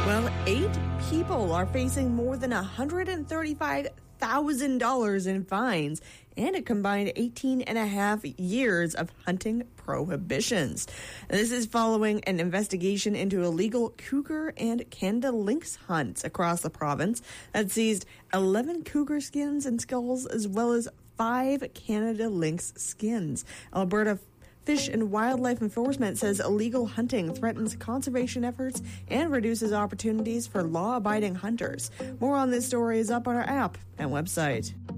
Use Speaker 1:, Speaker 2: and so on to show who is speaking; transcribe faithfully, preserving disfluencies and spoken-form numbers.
Speaker 1: Well, eight people are facing more than one hundred thirty-five thousand dollars in fines and a combined eighteen and a half years of hunting prohibitions. This is following an investigation into illegal cougar and Canada lynx hunts across the province that seized eleven cougar skins and skulls as well as five Canada lynx skins. Alberta Fish and Wildlife Enforcement says illegal hunting threatens conservation efforts and reduces opportunities for law-abiding hunters. More on this story is up on our app and website.